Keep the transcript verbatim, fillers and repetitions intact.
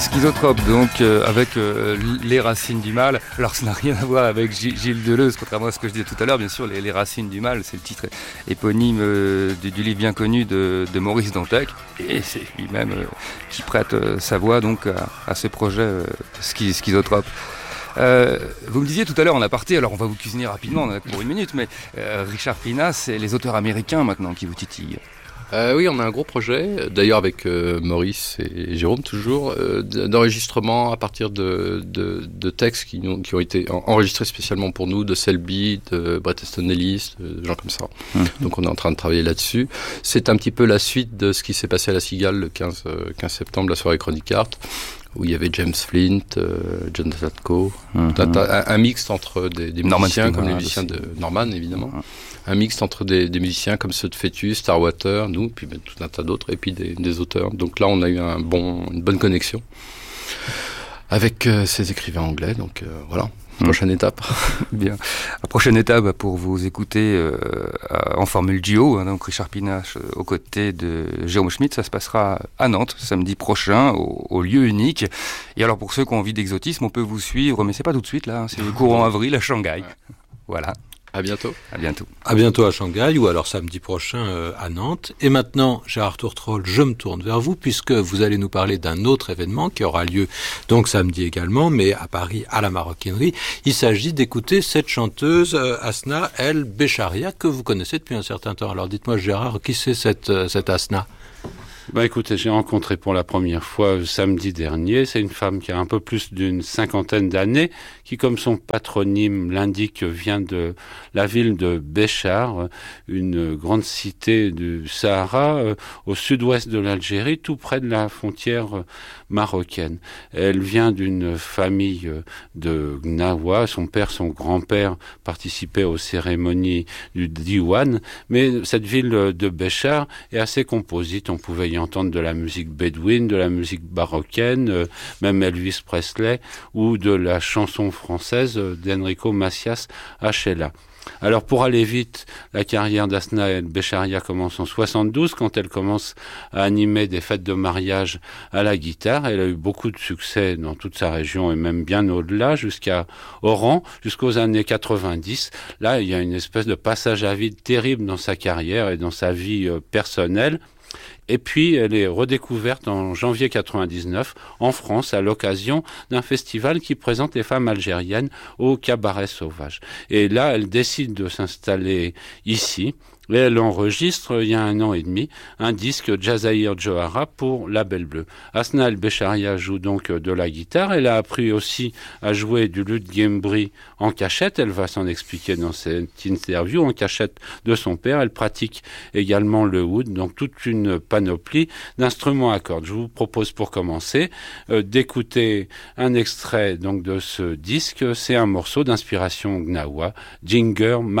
Schizotrope, donc euh, avec euh, les racines du mal. Alors ça n'a rien à voir avec G- Gilles Deleuze, contrairement à ce que je disais tout à l'heure. Bien sûr, les, les racines du mal, c'est le titre éponyme euh, du, du livre bien connu de, de Maurice Dantec, et c'est lui-même euh, qui prête euh, sa voix donc à, à ce projet euh, schi- Schizotrope. Euh, vous me disiez tout à l'heure en aparté, alors on va vous cuisiner rapidement, on en a pour une minute, mais euh, Richard Pina, c'est les auteurs américains maintenant qui vous titillent. Euh, oui, on a un gros projet, d'ailleurs avec euh, Maurice et Jérôme toujours, euh, d'enregistrement à partir de, de, de textes qui ont, qui ont été enregistrés spécialement pour nous, de Selby, de Bret Easton Ellis, de gens comme ça. Mmh. Donc on est en train de travailler là-dessus. C'est un petit peu la suite de ce qui s'est passé à la Cigale le quinze septembre, la soirée Chronic Art, où il y avait James Flint, euh, John Tatko, mm-hmm. un, un, un mixte entre des, des musiciens comme les musiciens aussi. De Norman évidemment, mm-hmm. un mixte entre des, des musiciens comme ceux de Fetus, Starwater, nous, puis ben, tout un tas d'autres, et puis des, des auteurs. Donc là on a eu un bon, une bonne connexion avec euh, ces écrivains anglais, donc euh, voilà. Prochaine étape. Bien. La prochaine étape pour vous écouter euh, en formule duo, hein, donc Richard Pinache aux côtés de Jérôme Schmitt, ça se passera à Nantes samedi prochain au, au lieu unique. Et alors pour ceux qui ont envie d'exotisme, on peut vous suivre, mais c'est pas tout de suite là, hein, c'est courant avril à Shanghai. Voilà. À bientôt. À bientôt. À bientôt à Shanghai ou alors samedi prochain euh, à Nantes. Et maintenant, Gérard Tourtrol, je me tourne vers vous puisque vous allez nous parler d'un autre événement qui aura lieu donc samedi également, mais à Paris à la Maroquinerie. Il s'agit d'écouter cette chanteuse euh, Asna El Becharia que vous connaissez depuis un certain temps. Alors dites-moi Gérard, qui c'est cette, euh, cette Asna ? Bah écoutez, j'ai rencontré pour la première fois samedi dernier. C'est une femme qui a un peu plus d'une cinquantaine d'années, qui, comme son patronyme l'indique, vient de la ville de Béchar, une grande cité du Sahara, euh, au sud-ouest de l'Algérie, tout près de la frontière marocaine. Elle vient d'une famille de Gnawa. Son père, son grand-père participaient aux cérémonies du Diwan, mais cette ville de Béchar est assez composite. On pouvait y entendre de la musique bédouine, de la musique marocaine, euh, même Elvis Presley, ou de la chanson française euh, d'Enrico Macias Achella. Alors pour aller vite, la carrière d'Asna El Becharia commence en soixante-douze quand elle commence à animer des fêtes de mariage à la guitare. Elle a eu beaucoup de succès dans toute sa région et même bien au-delà, jusqu'à Oran, jusqu'aux années quatre-vingt-dix. Là, il y a une espèce de passage à vide terrible dans sa carrière et dans sa vie euh, personnelle. Et puis, elle est redécouverte en janvier quatre-vingt-dix-neuf en France à l'occasion d'un festival qui présente les femmes algériennes au Cabaret Sauvage. Et là, elle décide de s'installer ici. Et elle enregistre, il y a un an et demi, un disque Jazaïr Johara pour Label Bleu. Asna El Becharia joue donc de la guitare. Elle a appris aussi à jouer du luth gembri en cachette. Elle va s'en expliquer dans cette interview, en cachette de son père. Elle pratique également le oud, donc toute une panoplie d'instruments à cordes. Je vous propose pour commencer euh, d'écouter un extrait donc de ce disque. C'est un morceau d'inspiration gnawa, Jinger